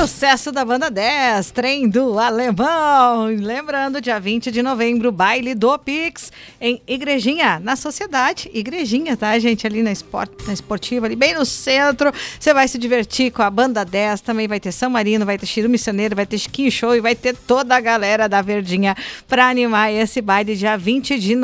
Sucesso da banda 10, Trem do Alemão. Lembrando, dia 20 de novembro, baile do Pix em Igrejinha, na Sociedade. Igrejinha, tá, gente? Ali na Esportiva, ali bem no centro. Você vai se divertir com a banda 10. Também vai ter São Marino, vai ter Chiru Missioneiro, vai ter Chiquinho Show e vai ter toda a galera da Verdinha pra animar esse baile dia 20 de novembro.